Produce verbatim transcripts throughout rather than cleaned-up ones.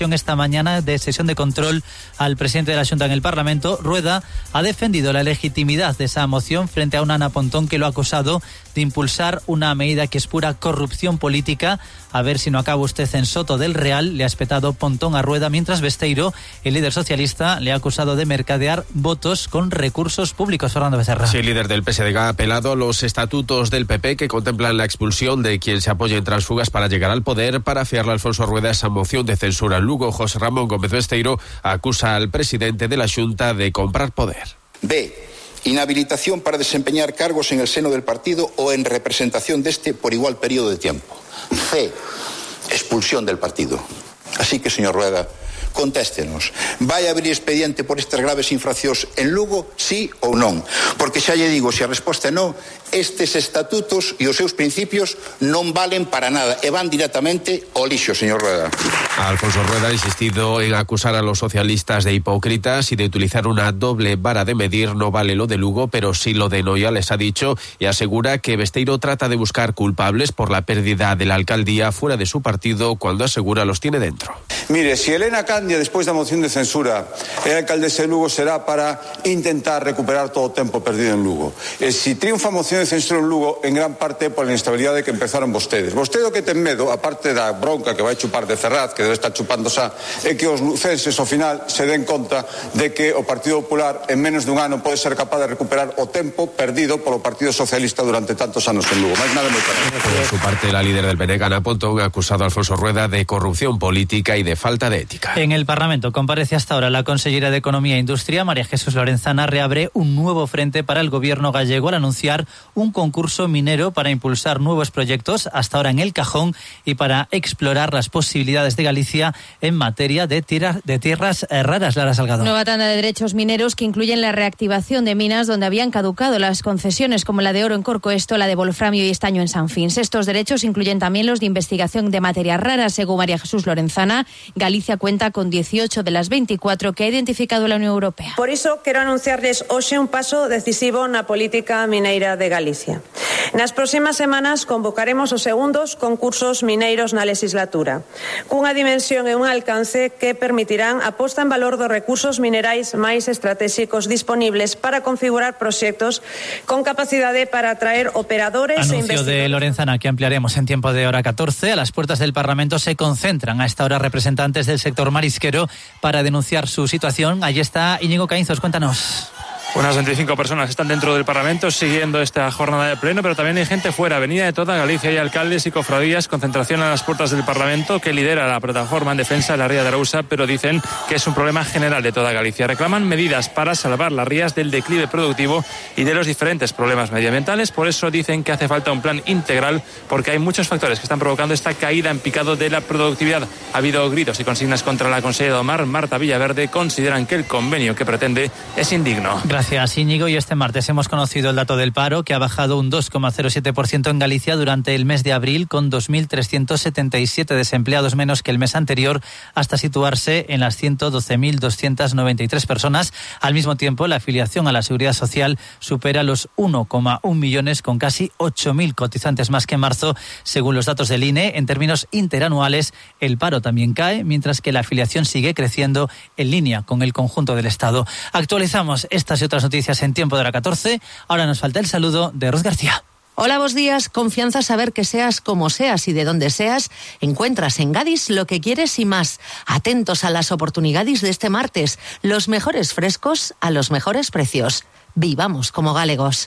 Esta mañana de sesión de control al presidente de la Xunta en el Parlamento, Rueda ha defendido la legitimidad de esa moción frente a una Ana Pontón que lo ha acusado de impulsar una medida que es pura corrupción política. A ver si no acaba usted en Soto del Real, le ha espetado Pontón a Rueda, mientras Besteiro, el líder socialista, le ha acusado de mercadear votos con recursos públicos. Fernando Becerra. Sí, el líder del P S D G ha apelado a los estatutos del P P que contemplan la expulsión de quien se apoya en transfugas para llegar al poder. Para fiarle a Alfonso Rueda esa moción de censura en Lugo, José Ramón Gómez Besteiro acusa al presidente de la Xunta de comprar poder. B. Inhabilitación para desempeñar cargos en el seno del partido o en representación de este por igual periodo de tiempo. C. Expulsión del partido. Así que, señor Rueda, contéstenos. Vai abrir expediente por estas graves infraccións en Lugo, sí ou non? Porque xa lle digo, se a resposta é non, estes estatutos e os seus principios non valen para nada e van directamente ao lixo, señor Rueda. Alfonso Rueda ha insistido en acusar a los socialistas de hipócritas y de utilizar una doble vara de medir. No vale lo de Lugo, pero sí lo de Noia, les ha dicho, y asegura que Besteiro trata de buscar culpables por la pérdida de la alcaldía fuera de su partido, cuando asegura los tiene dentro. Mire, si Elena Candia, despois da moción de censura, é alcaldesa de Lugo, será para intentar recuperar todo o tempo perdido en Lugo. E se triunfa a moción de censura en Lugo, en gran parte por la inestabilidade que empezaron vostedes. Vostede o que ten medo, aparte da bronca que vai chupar de Ferraz, que debe estar chupando xa, é que os lucenses ao final se den conta de que o Partido Popular en menos dun ano pode ser capaz de recuperar o tempo perdido polo Partido Socialista durante tantos anos en Lugo. Mais nada moi claro. Por su parte, la líder del P N, Ana Pontón, ha acusado a Alfonso Rueda de corrupción política y de falta de ética. En el Parlamento comparece hasta ahora la consellera de Economía e Industria, María Jesús Lorenzana. Reabre un nuevo frente para el gobierno gallego al anunciar un concurso minero para impulsar nuevos proyectos, hasta ahora en el cajón, y para explorar las posibilidades de Galicia en materia de, tierra, de tierras raras. Lara Salgado. Nueva tanda de derechos mineros que incluyen la reactivación de minas donde habían caducado las concesiones, como la de oro en Corcoesto, la de wolframio y estaño en San Fins. Estos derechos incluyen también los de investigación de materias raras. Según María Jesús Lorenzana, Galicia cuenta con dieciocho de las veinticuatro que ha identificado la Unión Europea. Por iso, quero anunciarles hoxe un paso decisivo na política mineira de Galicia. Nas próximas semanas convocaremos os segundos concursos mineiros na legislatura, cunha dimensión e un alcance que permitirán a posta en valor dos recursos minerais máis estratégicos disponibles para configurar proxectos con capacidade para atraer operadores Anuncio e investigadores. de Lorenzana que ampliaremos en tiempo de hora catorce. A las puertas del Parlamento se concentran a esta hora representantes del sector marisquero para denunciar su situación. Allí está Íñigo Caínzos, cuéntanos. Unas veinticinco personas están dentro del Parlamento siguiendo esta jornada de pleno, pero también hay gente fuera, venida de toda Galicia. Hay alcaldes y cofradías, concentración a las puertas del Parlamento que lidera la plataforma en defensa de la ría de Arousa, pero dicen que es un problema general de toda Galicia. Reclaman medidas para salvar las rías del declive productivo y de los diferentes problemas medioambientales. Por eso dicen que hace falta un plan integral, porque hay muchos factores que están provocando esta caída en picado de la productividad. Ha habido gritos y consignas contra la consellera de Mar, Marta Villaverde. Consideran que el convenio que pretende es indigno. Gracias, Íñigo. Y este martes hemos conocido el dato del paro, que ha bajado un dos coma cero siete por ciento en Galicia durante el mes de abril, con dos mil trescientos setenta y siete desempleados menos que el mes anterior, hasta situarse en las ciento doce mil doscientas noventa y tres personas. Al mismo tiempo, la afiliación a la Seguridad Social supera los uno coma uno millones, con casi ocho mil cotizantes más que en marzo, según los datos del I N E. En términos interanuales, el paro también cae, mientras que la afiliación sigue creciendo en línea con el conjunto del Estado. Actualizamos estas y otras noticias en tiempo de la catorce. Ahora nos falta el saludo de Ros García. Hola, buenos días. Confianza, saber que seas como seas y de donde seas, encuentras en Gadis lo que quieres y más. Atentos a las oportunidades de este martes. Los mejores frescos a los mejores precios. Vivamos como galegos.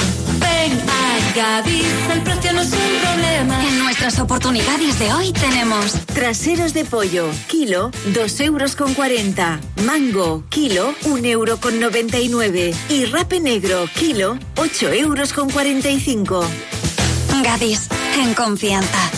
Ven a Gadis, el precio no es un problema. En nuestras oportunidades de hoy tenemos traseros de pollo, kilo, dos euros con cuarenta. Mango, kilo, un euro con noventa y nueve. Y rape negro, kilo, ocho euros con cuarenta y cinco. Gadis, en confianza.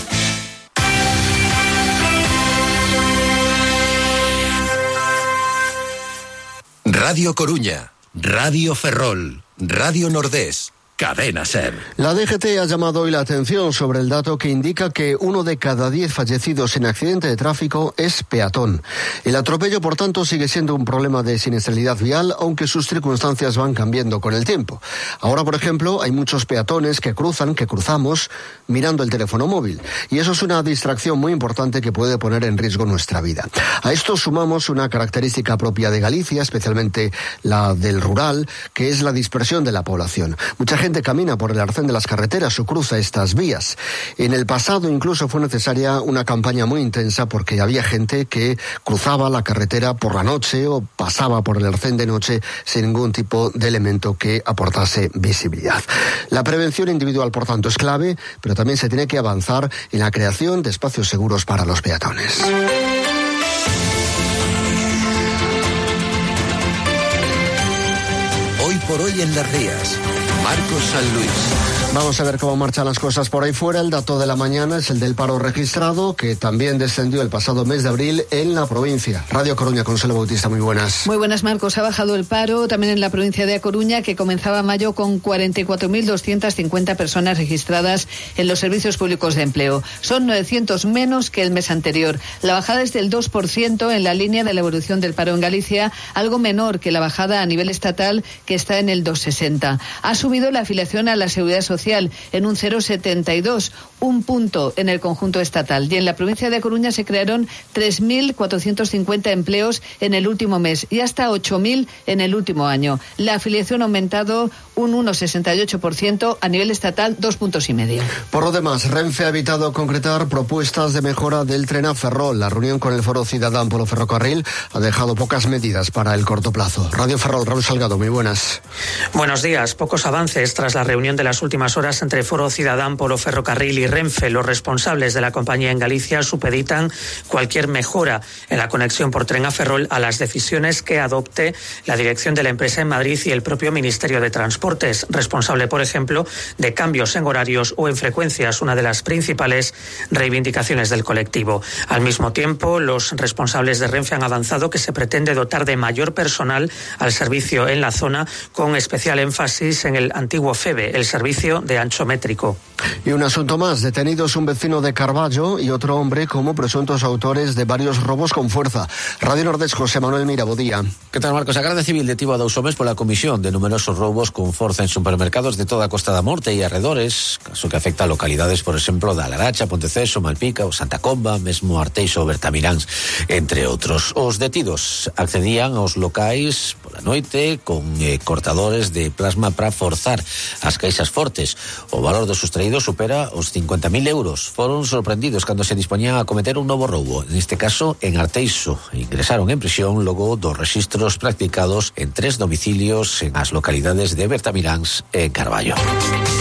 Radio Coruña, Radio Ferrol, Radio Nordés, Cadena Ser. La D G T ha llamado hoy la atención sobre el dato que indica que uno de cada diez fallecidos en accidente de tráfico es peatón. El atropello, por tanto, sigue siendo un problema de siniestralidad vial, aunque sus circunstancias van cambiando con el tiempo. Ahora, por ejemplo, hay muchos peatones que cruzan, que cruzamos, mirando el teléfono móvil. Y eso es una distracción muy importante que puede poner en riesgo nuestra vida. A esto sumamos una característica propia de Galicia, especialmente la del rural, que es la dispersión de la población. Mucha gente camina por el arcén de las carreteras o cruza estas vías. En el pasado incluso fue necesaria una campaña muy intensa porque había gente que cruzaba la carretera por la noche o pasaba por el arcén de noche sin ningún tipo de elemento que aportase visibilidad. La prevención individual, por tanto, es clave, pero también se tiene que avanzar en la creación de espacios seguros para los peatones. Hoy por hoy en Las Rías, Marcos San Luis. Vamos a ver cómo marchan las cosas por ahí fuera. El dato de la mañana es el del paro registrado, que también descendió el pasado mes de abril en la provincia. Radio Coruña, Consuelo Bautista, muy buenas. Muy buenas, Marcos. Ha bajado el paro también en la provincia de A Coruña, que comenzaba mayo con cuarenta y cuatro mil doscientas cincuenta personas registradas en los servicios públicos de empleo. Son novecientos menos que el mes anterior. La bajada es del dos por ciento en la línea de la evolución del paro en Galicia, algo menor que la bajada a nivel estatal, que está en el dos coma sesenta. Ha subido la afiliación a la Seguridad Social en un cero coma setenta y dos, un punto en el conjunto estatal. Y en la provincia de A Coruña se crearon tres mil cuatrocientos cincuenta empleos en el último mes y hasta ocho mil en el último año. La afiliación ha aumentado un uno coma sesenta y ocho por ciento, a nivel estatal dos puntos y medio. Por lo demás, Renfe ha evitado concretar propuestas de mejora del tren a Ferrol. La reunión con el Foro Ciudadán Polo Ferrocarril ha dejado pocas medidas para el corto plazo. Radio Ferrol, Raúl Salgado, muy buenas. Buenos días. Pocos avances tras la reunión de las últimas horas entre Foro Ciudadán, Polo Ferrocarril y Renfe. Los responsables de la compañía en Galicia supeditan cualquier mejora en la conexión por tren a Ferrol a las decisiones que adopte la dirección de la empresa en Madrid y el propio Ministerio de Transportes, responsable, por ejemplo, de cambios en horarios o en frecuencias, una de las principales reivindicaciones del colectivo. Al mismo tiempo, los responsables de Renfe han avanzado que se pretende dotar de mayor personal al servicio en la zona, con especial énfasis en el antiguo FEBE, el servicio de anchométrico. Y un asunto más, detenidos un vecino de Carballo y otro hombre como presuntos autores de varios robos con fuerza. Radio Nordés, José Manuel Mirabodía. Que tal, Marcos? A Garda Civil detivo a dous homes pola comisión de numerosos roubos con forza en supermercados de toda a Costa da Morte e arredores, caso que afecta a localidades, por exemplo, da Laracha, Ponteceso, Malpica ou Santa Comba, mesmo Arteixo ou Bertamiráns, entre outros. Os detidos accedían aos locais pola noite con eh, cortadores de plasma para forzar as caixas fortes. O valor dos sustraídos supera os cincuenta mil euros. Foron sorprendidos cando se dispoñían a cometer un novo roubo, neste caso en Arteixo. Ingresaron en prisión logo dos rexistros practicados en tres domicilios en as localidades de Bertamiráns e Carballo.